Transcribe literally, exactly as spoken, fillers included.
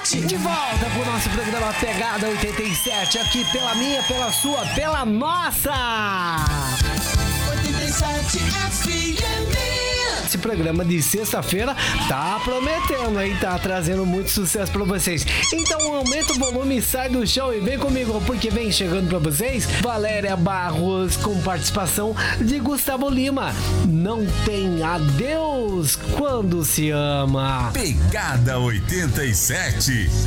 sete. De volta pro nosso programa Pegada oitenta e sete, aqui pela minha, pela sua, pela nossa. oitenta e sete F M. Esse programa de sexta-feira tá prometendo, hein? Tá trazendo muito sucesso pra vocês. Então aumenta o volume, sai do chão e vem comigo, porque vem chegando pra vocês Valéria Barros com participação de Gustavo Lima. Não tem adeus quando se ama. Pegada oitenta e sete.